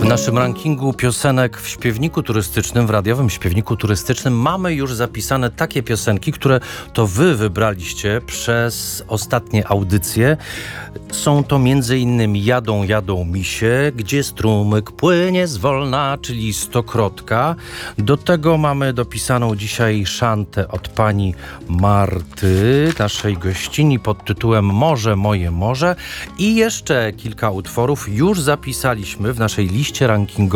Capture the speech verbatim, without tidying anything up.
naszym rankingu piosenek w śpiewniku turystycznym, w radiowym śpiewniku turystycznym mamy już zapisane takie piosenki, które to wy wybraliście przez ostatnie audycje. Są to między innymi Jadą, jadą misie, Gdzie strumyk płynie zwolna, czyli Stokrotka. Do tego mamy dopisaną dzisiaj szantę od pani Marty, naszej gościni, pod tytułem Morze, moje morze. I jeszcze kilka utworów już zapisaliśmy w naszej liście rankingowej